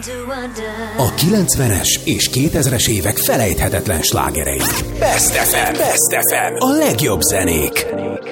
A 90-es és 2000-es évek felejthetetlen slágerei. Best FM. A legjobb zenék.